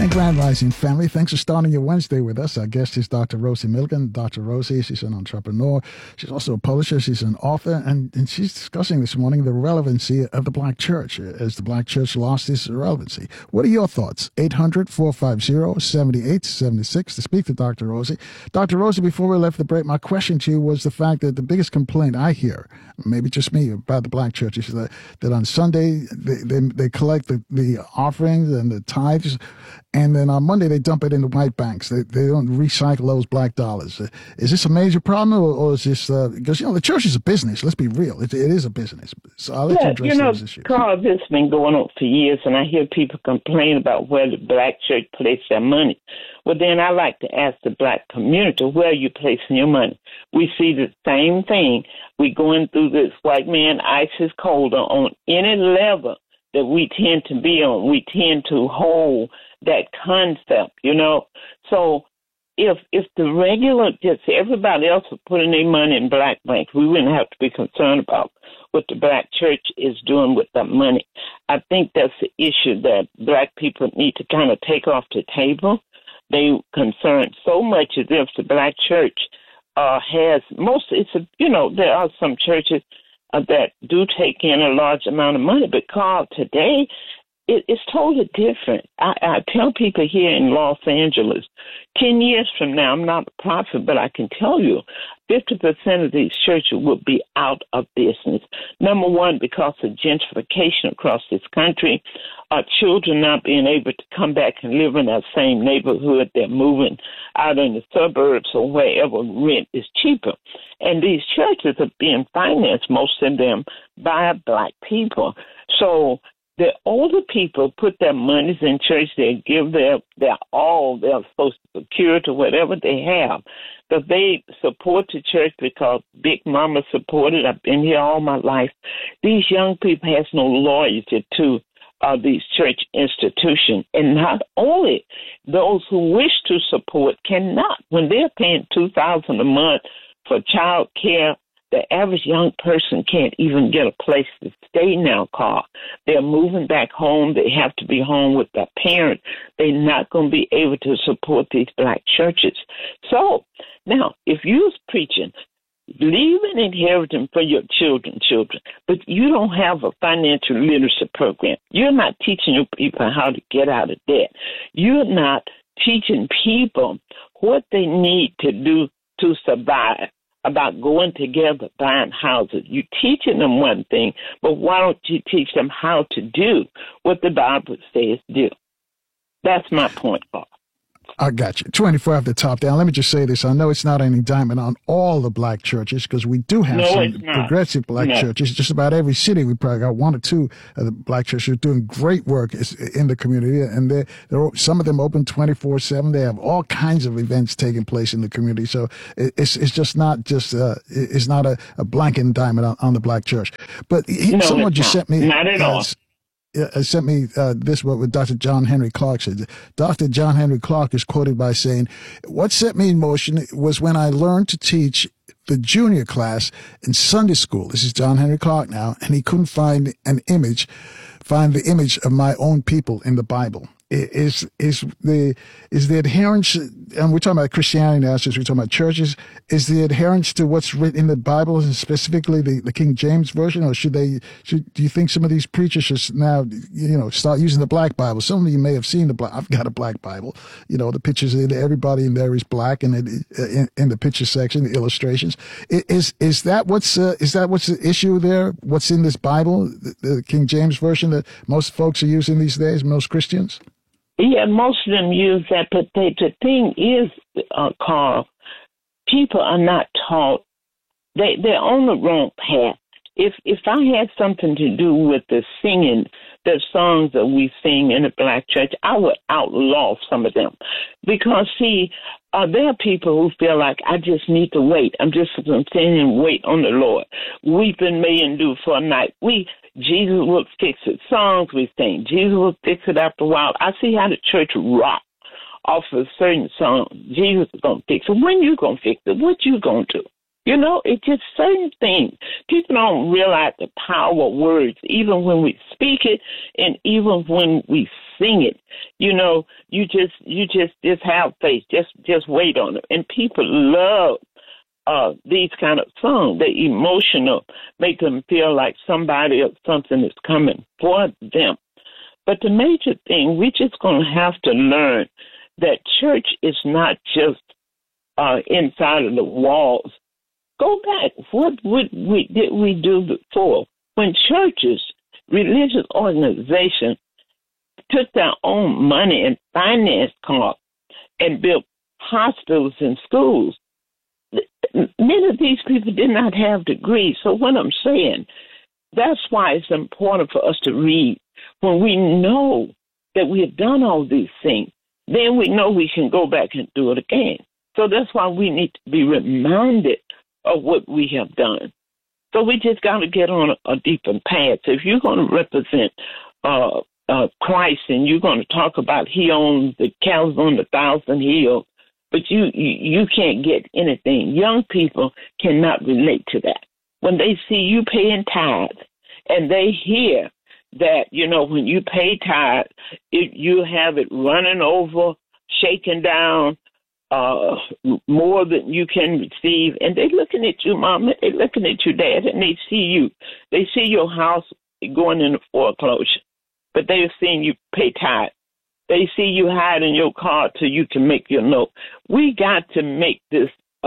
And Grand Rising family, thanks for starting your Wednesday with us. Our guest is Dr. Rosie Milligan. Dr. Rosie, she's an entrepreneur. She's also a publisher. She's an author. And she's discussing this morning the relevancy of the black church as the black church lost its relevancy. What are your thoughts? 800-450-7876 to speak to Dr. Rosie. Dr. Rosie, before we left the break, my question to you was the fact that the biggest complaint I hear, maybe just me, about the black church is that on Sunday they collect the offerings and the tithes, and then on Monday they dump it in the white banks. They don't recycle those black dollars. Is this a major problem, or is this because the church is a business? Let's be real, it is a business. So I'll let you address those issues. Carl, this has been going on for years, and I hear people complain about where the black church places their money. Well, then I like to ask the black community, where are you placing your money? We see the same thing. We going through this white man ISIS cold on any level that we tend to be on. We tend to hold that concept, So if the regular, just everybody else was putting their money in black banks, we wouldn't have to be concerned about what the black church is doing with that money. I think that's the issue that black people need to kind of take off the table. They concerned so much as if the black church there are some churches that do take in a large amount of money, but Carl, today, it's totally different. I tell people here in Los Angeles, 10 years from now, I'm not a prophet, but I can tell you 50% of these churches will be out of business. Number one, because of gentrification across this country, children not being able to come back and live in that same neighborhood. They're moving out in the suburbs or wherever rent is cheaper. And these churches are being financed, most of them, by black people. So the older people put their monies in church. They give their all, their Social Security, whatever they have. But they support the church because Big Mama supported. I've been here all my life. These young people has no loyalty to these church institutions. And not only those who wish to support cannot. When they're paying $2,000 a month for child care, the average young person can't even get a place to stay now, Carl. They're moving back home. They have to be home with their parents. They're not going to be able to support these black churches. So now, if you're preaching, leave an inheritance for your children, but you don't have a financial literacy program. You're not teaching your people how to get out of debt. You're not teaching people what they need to do to survive, about going together, buying houses. You're teaching them one thing, but why don't you teach them how to do what the Bible says do? That's my point, Paul. I got you. 24 off the top down. Let me just say this. I know it's not an indictment on all the black churches because we do have some progressive black churches. Just about every city, we probably got one or two of the black churches doing great work in the community. And they're some of them open 24/7. They have all kinds of events taking place in the community. So it's just not just it's not a blanket indictment on the black church. But someone just sent me not at all. Sent me this what Dr. John Henry Clark said. Dr. John Henry Clark is quoted by saying, "What set me in motion was when I learned to teach the junior class in Sunday school." This is John Henry Clark now, and he couldn't find the image of my own people in the Bible. Is the adherence, and we're talking about Christianity now, since we're talking about churches, is the adherence to what's written in the Bible, and specifically the King James Version, or do you think some of these preachers should now, start using the Black Bible? Some of you may have seen I've got a Black Bible, the pictures, everybody in there is black, and in the picture section, the illustrations. Is that what's the issue there? What's in this Bible, the King James Version that most folks are using these days, most Christians? Yeah, most of them use that, but the thing is, Carl, people are not taught. They're on the wrong path. If I had something to do with the singing, the songs that we sing in the black church, I would outlaw some of them. Because, see, there are people who feel like I just need to wait. I'm just going to stand and wait on the Lord. Weeping may endure for a night. Jesus will fix it. Songs we sing, Jesus will fix it after a while. I see how the church rock off of a certain song. Jesus is going to fix it. When you going to fix it? What you going to do? You know, it's just certain things. People don't realize the power of words, even when we speak it and even when we sing it. You know, you just have faith. Just wait on it. And people love these kind of songs. They're emotional, make them feel like somebody or something is coming for them. But the major thing, we're just going to have to learn that church is not just inside of the walls. Go back. What did we do before? When churches, religious organizations, took their own money and finance costs and built hospitals and schools, many of these people did not have degrees. So what I'm saying, that's why it's important for us to read. When we know that we have done all these things, then we know we can go back and do it again. So that's why we need to be reminded of what we have done. So we just got to get on a deeper path. So if you're going to represent Christ and you're going to talk about he owns the cattle on 1,000 hills, but you can't get anything. Young people cannot relate to that. When they see you paying tithes and they hear that, you know, when you pay tithes, you have it running over, shaking down, more than you can receive. And they're looking at you, Mama. They're looking at you, Dad, and they see you. They see your house going into foreclosure, but they're seeing you pay tithes. They see you hiding your car till you can make your note. We got to make this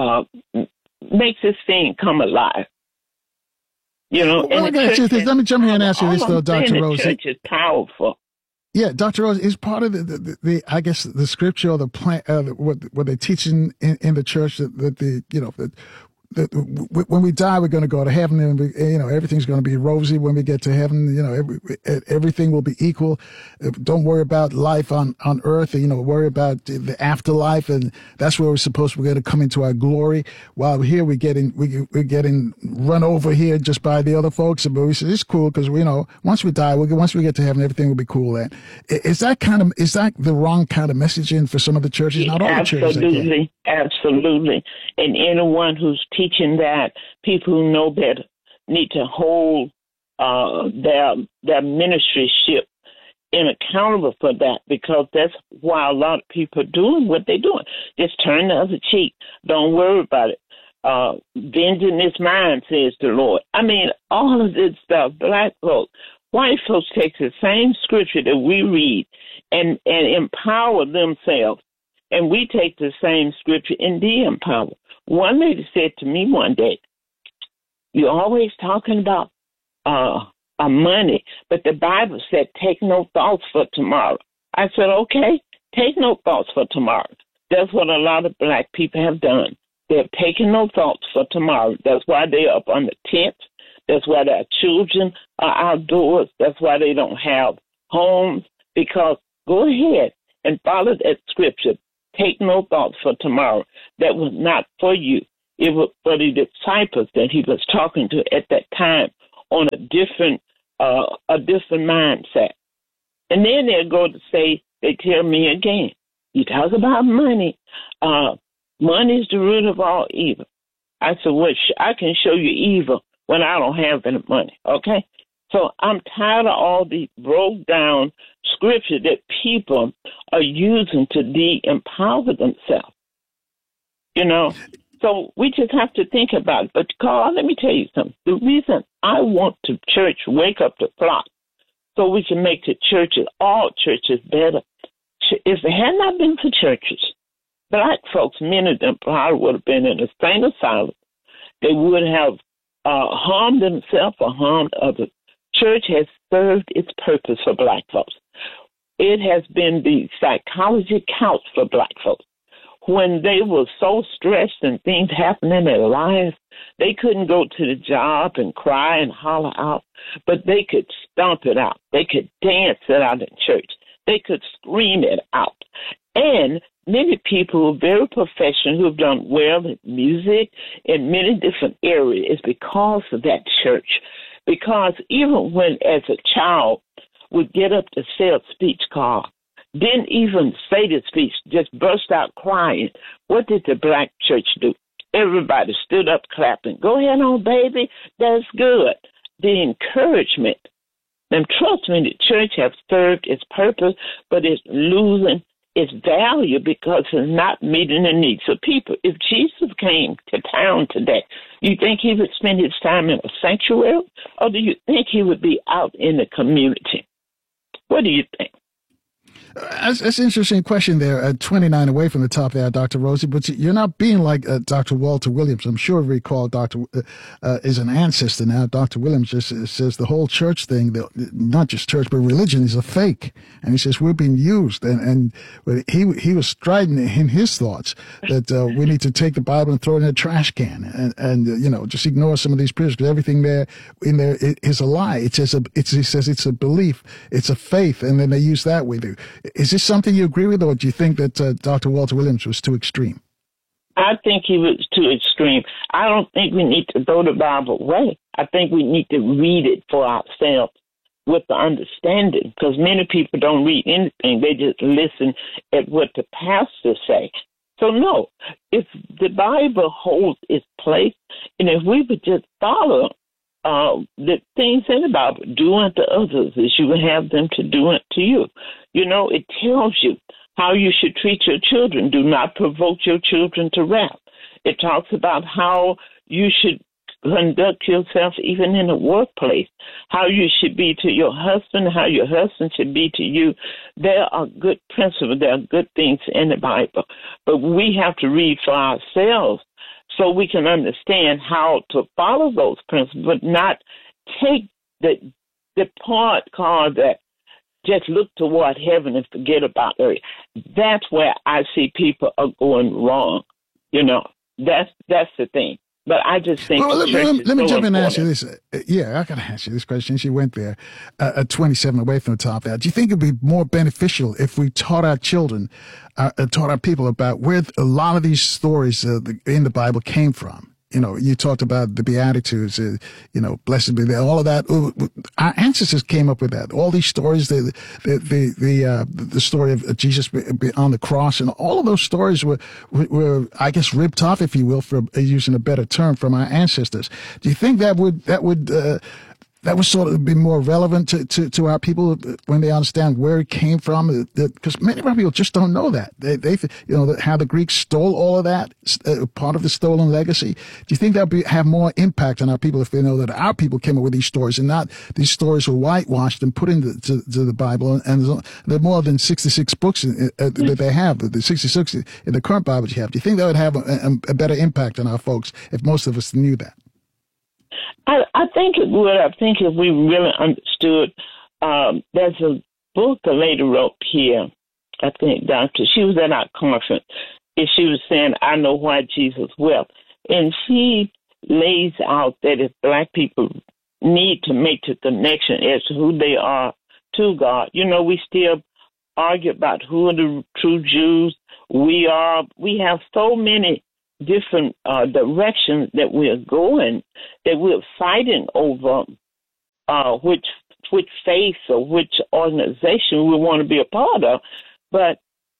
thing come alive. You know, well, and let me jump in and ask you this, though, Dr. Rose. The church is powerful. Yeah, Dr. Rose, is part of the I guess the scripture or the plan, what they teach in the church that when we die, we're going to go to heaven, and everything's going to be rosy when we get to heaven. You know, everything will be equal. Don't worry about life on earth. Worry about the afterlife, and that's where we're going to come into our glory. While here we're getting run over here just by the other folks, but we say it's cool because once we die, once we get to heaven, everything will be cool. Then is that the wrong kind of messaging for some of the churches? Not all the churches. Absolutely. And anyone who's teaching that, people who know better need to hold their ministryship accountable for that, because that's why a lot of people are doing what they're doing. Just turn the other cheek. Don't worry about it. Vengeance is mine, says the Lord. I mean, all of this stuff, black folks, white folks take the same scripture that we read and empower themselves. And we take the same scripture and de-empower. One lady said to me one day, "You're always talking about money, but the Bible said take no thoughts for tomorrow." I said, okay, take no thoughts for tomorrow. That's what a lot of black people have done. They've taken no thoughts for tomorrow. That's why they're up on the tents. That's why their children are outdoors. That's why they don't have homes. Because go ahead and follow that scripture. Take no thoughts for tomorrow. That was not for you. It was for the disciples that he was talking to at that time on a different mindset. And then they'll go to say, they tell me again, you talk about money. Money is the root of all evil. I said, well, I can show you evil when I don't have any money, okay? So I'm tired of all these broke down scripture that people are using to de-empower themselves. So we just have to think about it. But Carl, let me tell you something. The reason I want the church wake up the flock so we can make the churches, all churches, better. If it had not been for churches, black folks, many of them probably would have been in a sane asylum. They would have harmed themselves or harmed others. Church has served its purpose for black folks. It has been the psychology couch for black folks. When they were so stressed and things happened in their lives, they couldn't go to the job and cry and holler out, but they could stomp it out. They could dance it out in church. They could scream it out. And many people who are very professional, who have done well in music in many different areas, is because of that church. Because even when, as a child, would get up to say a speech card, didn't even say the speech, just burst out crying, what did the black church do? Everybody stood up clapping. Go ahead on, baby. That's good. The encouragement. And trust me, the church has served its purpose, but it's losing its value because it's not meeting the needs of people. If Jesus came to town today, you think he would spend his time in a sanctuary, or do you think he would be out in the community? What do you think? That's an interesting question there. 29 away from the top there, Dr. Rosie, but you're not being like Dr. Walter Williams. I'm sure you recall Dr. Is an ancestor now. Dr. Williams just says the whole church thing, not just church, but religion is a fake. And he says we're being used. And he was strident in his thoughts that we need to take the Bible and throw it in a trash can and just ignore some of these prayers because everything there in there is a lie. He says it's a belief, it's a faith, and then they use that with you. Is this something you agree with, or do you think that Dr. Walter Williams was too extreme? I think he was too extreme. I don't think we need to throw the Bible away. I think we need to read it for ourselves with the understanding, because many people don't read anything. They just listen at what the pastors say. So, no, if the Bible holds its place, and if we would just follow the things in the Bible, do unto others as you would have them to do unto you. It tells you how you should treat your children. Do not provoke your children to wrath. It talks about how you should conduct yourself even in the workplace, how you should be to your husband, how your husband should be to you. There are good principles. There are good things in the Bible. But we have to read for ourselves so we can understand how to follow those principles, but not take the part called that just look toward heaven and forget about earth. That's where I see people are going wrong. That's the thing. But I just think let me jump in and ask you this. Yeah, I got to ask you this question. She went there at 27 away from the top there. Do you think it would be more beneficial if we taught our children, taught our people about where a lot of these stories in the Bible came from? You talked about the Beatitudes, blessed be they, all of that. Our ancestors came up with that. All these stories, the story of Jesus on the cross, and all of those stories were, I guess, ripped off, if you will, for using a better term, from our ancestors. Do you think that would sort of be more relevant to our people when they understand where it came from? Because many of our people just don't know that. They how the Greeks stole all of that, part of the stolen legacy. Do you think that would have more impact on our people if they know that our people came up with these stories and not these stories were whitewashed and put into the Bible? And there are more than 66 books that they have, the 66 in the current Bible you have. Do you think that would have a better impact on our folks if most of us knew that? I think it would. I think if we really understood, there's a book a lady wrote here, I think, Doctor. She was at our conference, and she was saying, I know why Jesus wept. And she lays out that if black people need to make the connection as to who they are to God, we still argue about who are the true Jews. We have so many different directions that we're going, that we're fighting over which faith or which organization we want to be a part of. But,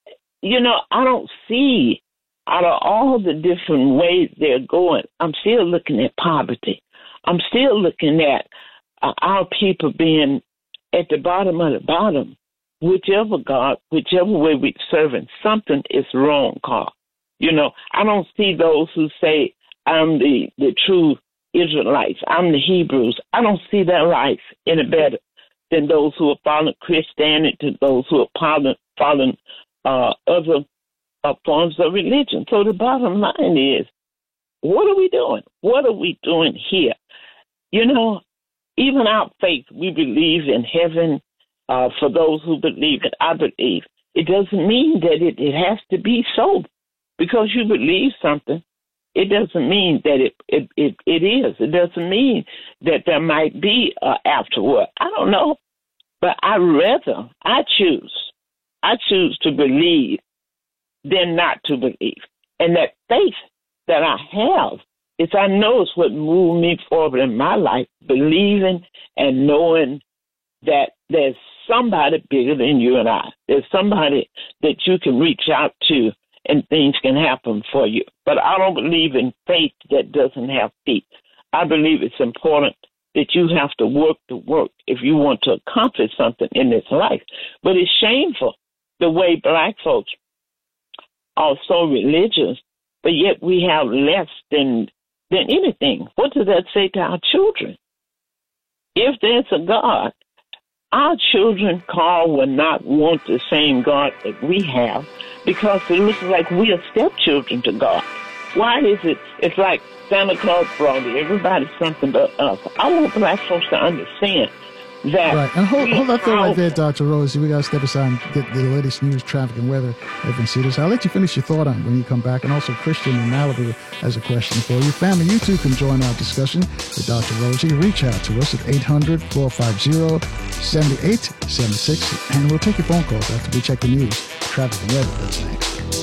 I don't see, out of all the different ways they're going, I'm still looking at poverty. I'm still looking at our people being at the bottom of the bottom. Whichever way we're serving, something is wrong, Carl. I don't see those who say, I'm the true Israelites, I'm the Hebrews. I don't see their life any better than those who are following Christianity, those who are following other forms of religion. So the bottom line is, what are we doing? What are we doing here? Even our faith, we believe in heaven for those who believe it. I believe. It doesn't mean that it has to be so. Because you believe something, it doesn't mean that it is. It doesn't mean that there might be an afterward. I don't know. But I choose to believe than not to believe. And that faith that I have is, I know it's what moved me forward in my life, believing and knowing that there's somebody bigger than you and I. There's somebody that you can reach out to and things can happen for you. But I don't believe in faith that doesn't have feet. I believe it's important that you have to work the work if you want to accomplish something in this life. But it's shameful the way black folks are so religious, but yet we have less than anything. What does that say to our children? If there's a God, our children, Carl, will not want the same God that we have because it looks like we are stepchildren to God. Why is it? It's like Santa Claus brought everybody something but us. I want black folks to understand that. Right, and hold that thought right there, Dr. Rosie. We got to step aside and get the latest news, traffic, and weather every Cedars. I'll let you finish your thought on it when you come back. And also, Christian in Malibu has a question for you. Family, you too can join our discussion with Dr. Rosie. Reach out to us at 800-450-7876, and we'll take your phone calls after we check the news, traffic, and weather. That's next.